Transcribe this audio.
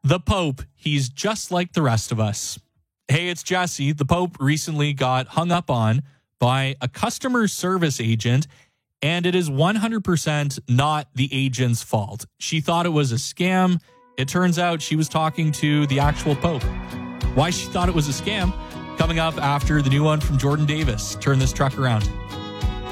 The Pope, he's just like the rest of us. Hey, it's Jesse. The Pope recently got hung up on by a customer service agent, and it is 100% not the agent's fault. She thought it was a scam. It turns out she was talking to the actual Pope. Why she thought it was a scam? Coming up after the new one from Jordan Davis. Turn this truck around.